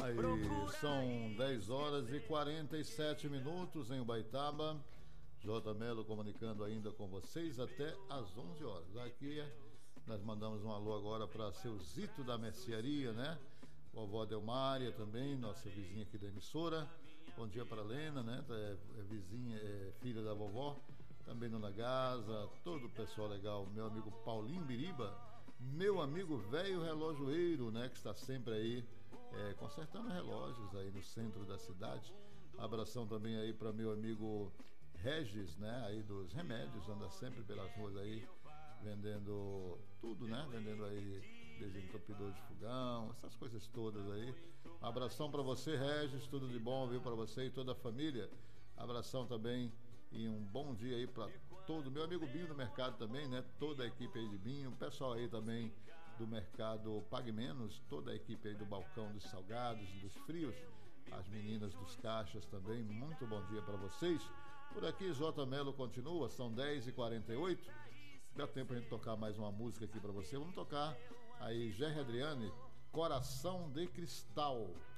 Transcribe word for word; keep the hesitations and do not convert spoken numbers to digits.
Aí são dez horas e quarenta e sete minutos em Ubaitaba. J. Melo comunicando ainda com vocês até às onze horas. Aqui nós mandamos um alô agora para seu Zito da Mercearia, né? Vovó Delmária também, nossa vizinha aqui da emissora. Bom dia para Lena, né? É, é vizinha, é filha da vovó. Também Dona Gaza, todo o pessoal legal. Meu amigo Paulinho Biriba, meu amigo velho relojoeiro, né? Que está sempre aí é, consertando relógios aí no centro da cidade. Abração também aí para meu amigo Regis, né? Aí dos remédios, anda sempre pelas ruas aí vendendo tudo, né? Vendendo aí desentupidor de fogão, essas coisas todas aí. Um abração para você, Regis, tudo de bom, viu, para você e toda a família. Abração também e um bom dia aí para todo meu amigo Binho do mercado também, né? Toda a equipe aí de Binho, o pessoal aí também do mercado Pague Menos, toda a equipe aí do balcão dos salgados, dos frios, as meninas dos caixas também. Muito bom dia para vocês. Por aqui J. Melo continua, são dez e quarenta e oito. Dá tempo a gente tocar mais uma música aqui para você. Vamos tocar aí Gerry Adriane, Coração de Cristal.